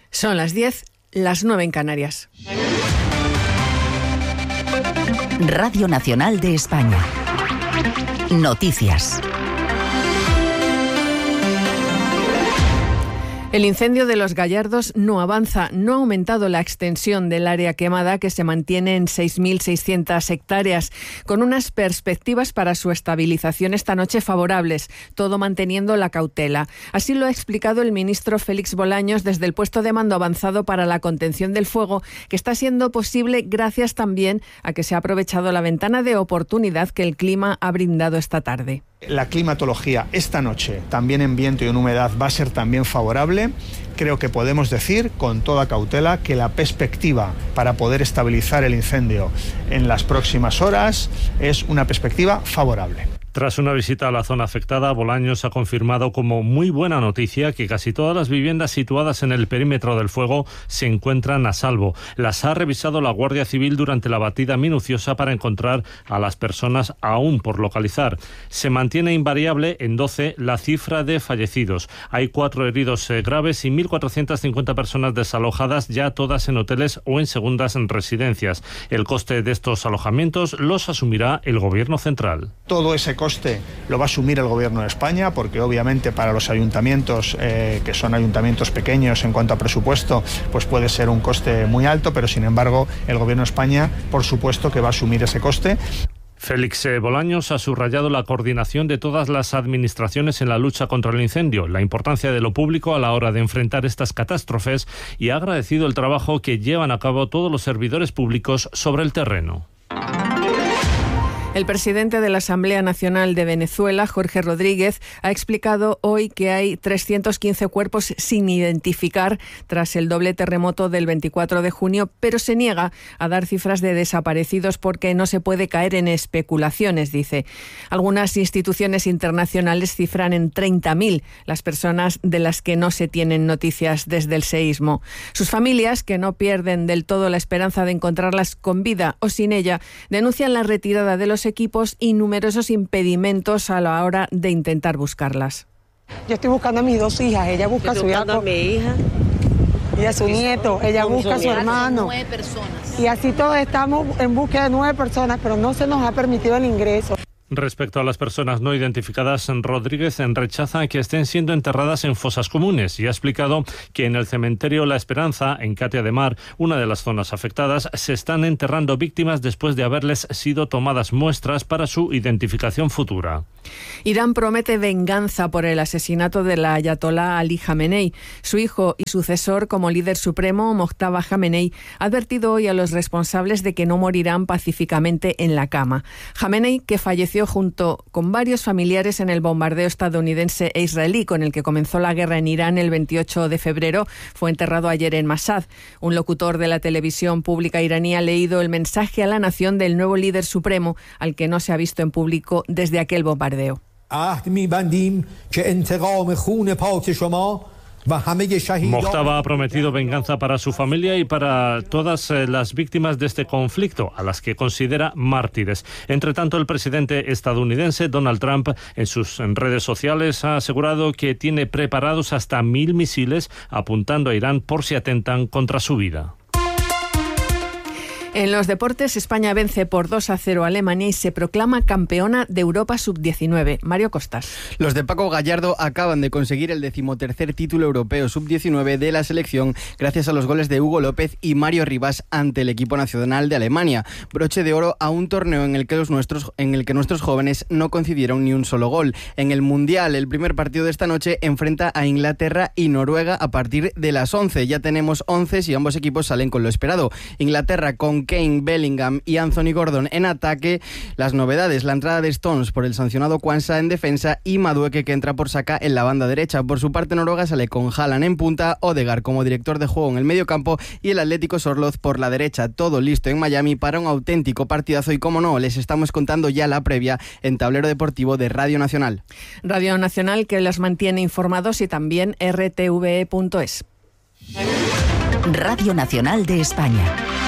Son las 10, las 9 en Canarias. Radio Nacional de España. Noticias. El incendio de Los Gallardos no avanza, no ha aumentado la extensión del área quemada, que se mantiene en 6.600 hectáreas, con unas perspectivas para su estabilización esta noche favorables, todo manteniendo la cautela. Así lo ha explicado el ministro Félix Bolaños desde el puesto de mando avanzado para la contención del fuego, que está siendo posible gracias también a que se ha aprovechado la ventana de oportunidad que el clima ha brindado esta tarde. La climatología esta noche, también en viento y en humedad, va a ser también favorable. Creo que podemos decir con toda cautela que la perspectiva para poder estabilizar el incendio en las próximas horas es una perspectiva favorable. Tras una visita a la zona afectada, Bolaños ha confirmado como muy buena noticia que casi todas las viviendas situadas en el perímetro del fuego se encuentran a salvo. Las ha revisado la Guardia Civil durante la batida minuciosa para encontrar a las personas aún por localizar. Se mantiene invariable en 12 la cifra de fallecidos. Hay 4 heridos graves y 1.450 personas desalojadas, ya todas en hoteles o en segundas residencias. El coste de estos alojamientos los asumirá el Gobierno central. Todo ese coste lo va a asumir el Gobierno de España, porque obviamente para los ayuntamientos, que son ayuntamientos pequeños en cuanto a presupuesto, pues puede ser un coste muy alto, pero sin embargo el Gobierno de España, por supuesto que va a asumir ese coste. Félix Bolaños ha subrayado la coordinación de todas las administraciones en la lucha contra el incendio, la importancia de lo público a la hora de enfrentar estas catástrofes y ha agradecido el trabajo que llevan a cabo todos los servidores públicos sobre el terreno. El presidente de la Asamblea Nacional de Venezuela, Jorge Rodríguez, ha explicado hoy que hay 315 cuerpos sin identificar tras el doble terremoto del 24 de junio, pero se niega a dar cifras de desaparecidos porque no se puede caer en especulaciones, dice. Algunas instituciones internacionales cifran en 30.000 las personas de las que no se tienen noticias desde el seísmo. Sus familias, que no pierden del todo la esperanza de encontrarlas con vida o sin ella, denuncian la retirada de los equipos y numerosos impedimentos a la hora de intentar buscarlas. Yo estoy buscando a mis 2 hijas, ella busca a su hijo, a mi hija y a su nieto, ella busca a su hermano. 9 personas. Y así todos estamos en búsqueda de 9 personas, pero no se nos ha permitido el ingreso. Respecto a las personas no identificadas, Rodríguez rechaza que estén siendo enterradas en fosas comunes y ha explicado que en el cementerio La Esperanza, en Catia de Mar, una de las zonas afectadas, se están enterrando víctimas después de haberles sido tomadas muestras para su identificación futura. Irán promete venganza por el asesinato del ayatolá Ali Jamenei. Su hijo y sucesor como líder supremo, Mojtaba Jamenei, ha advertido hoy a los responsables de que no morirán pacíficamente en la cama. Jamenei, que falleció junto con varios familiares en el bombardeo estadounidense e israelí con el que comenzó la guerra en Irán el 28 de febrero, fue enterrado ayer en Mashhad. Un locutor de la televisión pública iraní ha leído el mensaje a la nación del nuevo líder supremo, al que no se ha visto en público desde aquel bombardeo. Mojtaba ha prometido venganza para su familia y para todas las víctimas de este conflicto, a las que considera mártires. Entre tanto, el presidente estadounidense Donald Trump en sus redes sociales ha asegurado que tiene preparados hasta 1.000 misiles apuntando a Irán por si atentan contra su vida. En los deportes, España vence por 2-0 a Alemania y se proclama campeona de Europa Sub-19. Mario Costas. Los de Paco Gallardo acaban de conseguir el 13º título europeo Sub-19 de la selección gracias a los goles de Hugo López y Mario Rivas ante el equipo nacional de Alemania. Broche de oro a un torneo en el que nuestros jóvenes no concedieron ni un solo gol. En el Mundial, el primer partido de esta noche enfrenta a Inglaterra y Noruega a partir de las 11. Ya tenemos 11 y ambos equipos salen con lo esperado. Inglaterra con Kane, Bellingham y Anthony Gordon en ataque. Las novedades, la entrada de Stones por el sancionado Kwanza en defensa y Madueke, que entra por Saka en la banda derecha. Por su parte, Noruega sale con Haaland en punta, Odegaard como director de juego en el mediocampo y el Atlético Sorloz por la derecha. Todo listo en Miami para un auténtico partidazo y, como no, les estamos contando ya la previa en Tablero Deportivo de Radio Nacional. Radio Nacional, que las mantiene informados, y también rtve.es. Radio Nacional de España.